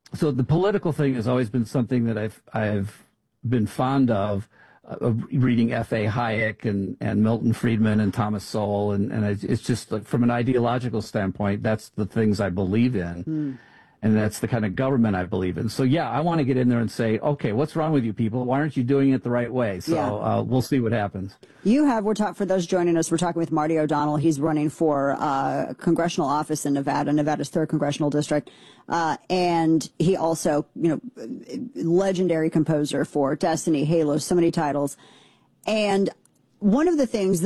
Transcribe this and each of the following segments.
So the political thing has always been something that I've been fond of reading F.A. Hayek and Milton Friedman and Thomas Sowell, and it's just like from an ideological standpoint, that's the things I believe in. And that's the kind of government I believe in. So, yeah, I want to get in there and say, okay, what's wrong with you people? Why aren't you doing it the right way? So we'll see what happens. For those joining us, we're talking with Marty O'Donnell. He's running for congressional office in Nevada, Nevada's 3rd congressional district. And he also, legendary composer for Destiny, Halo, so many titles. And one of the things,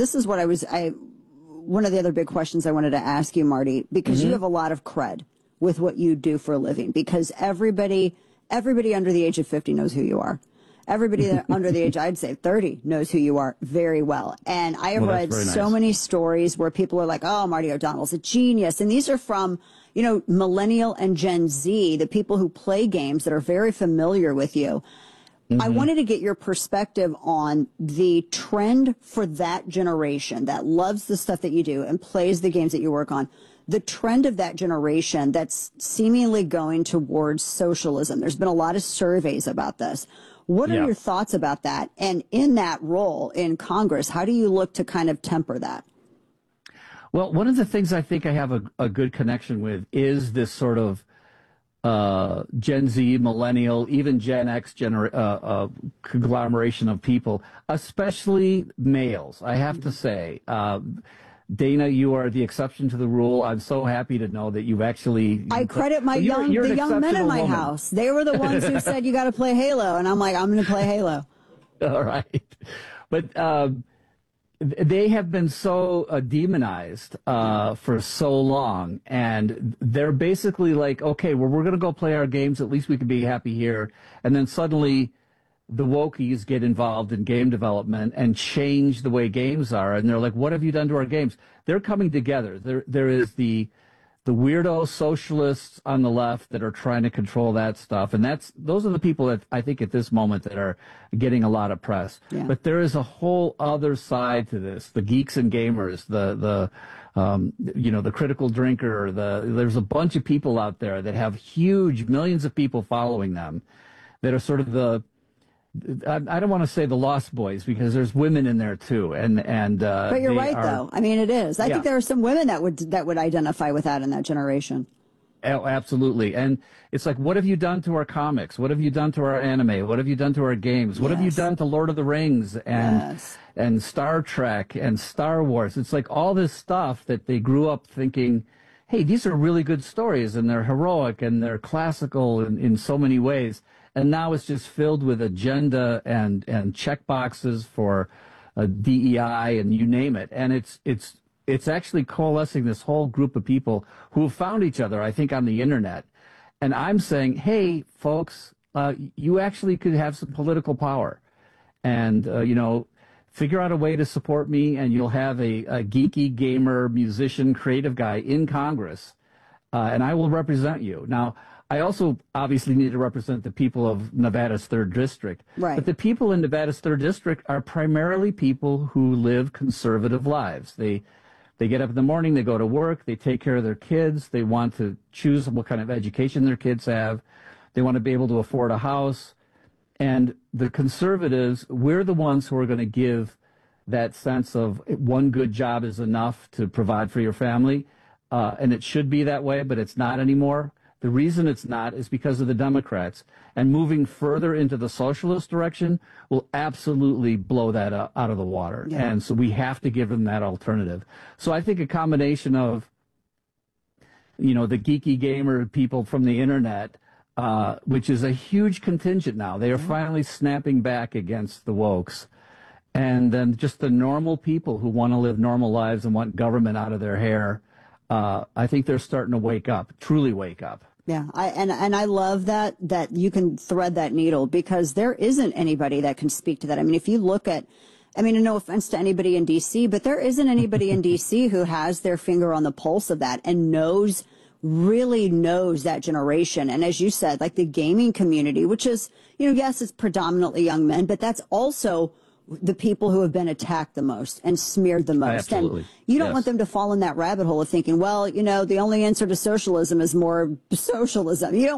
one of the other big questions I wanted to ask you, Marty, because you have a lot of cred with what you do for a living, because everybody under the age of 50 knows who you are. Everybody under the age, I'd say 30, knows who you are very well. And I have read so many stories where people are like, oh, Marty O'Donnell's a genius. And these are from, millennial and Gen Z, the people who play games that are very familiar with you. I wanted to get your perspective on the trend for that generation that loves the stuff that you do and plays the games that you work on. The trend of that generation that's seemingly going towards socialism. There's been a lot of surveys about this. What are your thoughts about that? And in that role in Congress, how do you look to kind of temper that? Well, one of the things I think I have a good connection with is this sort of Gen Z, millennial, even Gen X conglomeration of people, especially males, I have to say. Dana, you are the exception to the rule. I'm so happy to know that you've actually... I credit the young men in my house. They were the ones who said, you got to play Halo. And I'm like, I'm going to play Halo. All right. But they have been so demonized for so long. And they're basically like, okay, well, we're going to go play our games. At least we can be happy here. And then suddenly the wokies get involved in game development and change the way games are. And they're like, what have you done to our games? They're coming together. There is the weirdo socialists on the left that are trying to control that stuff. And those are the people that I think at this moment that are getting a lot of press. Yeah. But there is a whole other side to this. The geeks and gamers, the critical drinker, there's a bunch of people out there that have huge millions of people following them that are sort of I don't want to say the Lost Boys because there's women in there too, but you're right though. I mean, it is. I think there are some women that would identify with that in that generation. Oh, absolutely. And it's like, what have you done to our comics? What have you done to our anime? What have you done to our games? What have you done to Lord of the Rings and Star Trek and Star Wars? It's like all this stuff that they grew up thinking, hey, these are really good stories and they're heroic and they're classical in so many ways. And now it's just filled with agenda and check boxes for DEI and you name it. And it's actually coalescing this whole group of people who have found each other, I think, on the internet. And I'm saying, hey, folks, you actually could have some political power. And, figure out a way to support me and you'll have a geeky gamer, musician, creative guy in Congress. And I will represent you. Now, I also obviously need to represent the people of Nevada's 3rd district. Right. But the people in Nevada's 3rd district are primarily people who live conservative lives. They get up in the morning, they go to work, they take care of their kids, they want to choose what kind of education their kids have, they want to be able to afford a house. And the conservatives, we're the ones who are going to give that sense of one good job is enough to provide for your family. And it should be that way, but it's not anymore. The reason it's not is because of the Democrats. And moving further into the socialist direction will absolutely blow that out of the water. Yeah. And so we have to give them that alternative. So I think a combination of, the geeky gamer people from the internet, which is a huge contingent now. They are finally snapping back against the wokes. And then just the normal people who want to live normal lives and want government out of their hair. I think they're starting to wake up, truly wake up. Yeah, I love that you can thread that needle because there isn't anybody that can speak to that. I mean, if you look at, no offense to anybody in D.C., but there isn't anybody in D.C. who has their finger on the pulse of that and really knows that generation. And as you said, like the gaming community, which is, yes, it's predominantly young men, but that's also the people who have been attacked the most and smeared the most. Absolutely. And you don't want them to fall in that rabbit hole of thinking, well, the only answer to socialism is more socialism. You don't